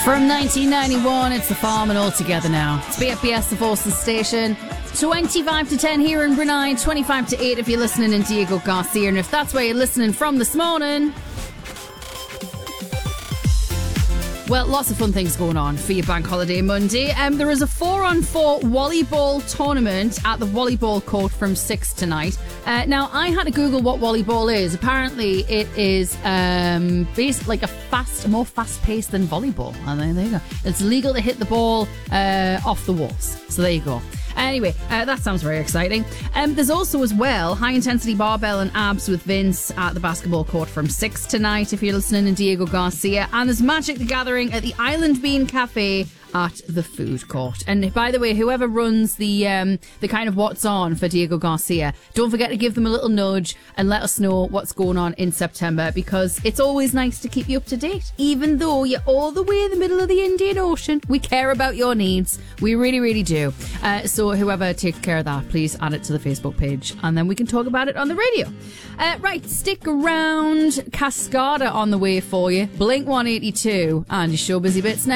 From 1991, it's The Farm and All Together now. It's BFBS, the Forces station. 25 to 10 here in Brunei, 25 to 8 if you're listening in Diego Garcia. And if that's where you're listening from this morning, well, lots of fun things going on for your bank holiday Monday. There is a 4-on-4 volleyball tournament at the volleyball court from 6 tonight. Now, I had to Google what volleyball is. Apparently, it is basically like a more fast-paced than volleyball. And there you go. It's legal to hit the ball off the walls. So there you go. Anyway, that sounds very exciting. There's also as well high-intensity barbell and abs with Vince at the basketball court from 6 tonight if you're listening in Diego Garcia. And there's Magic the Gathering at the Island Bean Cafe at the food court. And by the way, whoever runs the kind of what's on for Diego Garcia, don't forget to give them a little nudge and let us know what's going on in September, because it's always nice to keep you up to date. Even though you're all the way in the middle of the Indian Ocean, we care about your needs. We really, really do. So whoever takes care of that, please add it to the Facebook page and then we can talk about it on the radio. Right, stick around. Cascada on the way for you. Blink 182 and your show busy bits now.